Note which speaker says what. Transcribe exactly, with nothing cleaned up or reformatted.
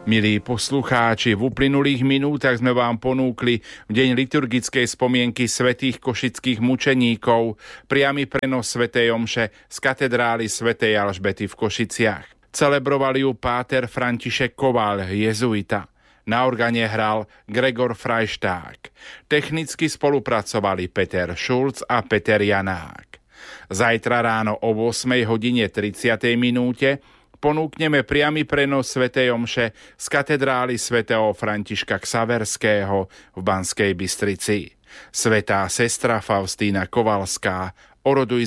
Speaker 1: Milí poslucháči, v uplynulých minútach sme vám ponúkli v deň liturgickej spomienky svätých košických mučeníkov priamy prenos svätej omše z katedrály svätej Alžbety v Košiciach. Celebrovali ju páter František Koval, jezuita. Na organe hral Gregor Frajšták. Technicky spolupracovali Peter Šulc a Peter Janák. Zajtra ráno o ôsmej hodine tridsiatej minúte ponúkneme priamy prenos svätej omše z katedrály svätého Františka Xaverského v Banskej Bystrici. Svätá sestra Faustína Kovalská, oroduj